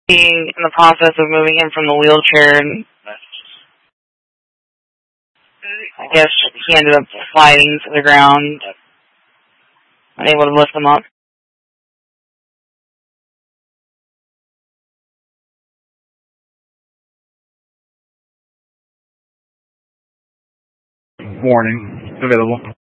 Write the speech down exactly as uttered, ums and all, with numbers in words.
being in the process of moving him from the wheelchair, and I guess he ended up sliding to the ground, unable to lift him up. Warning, available.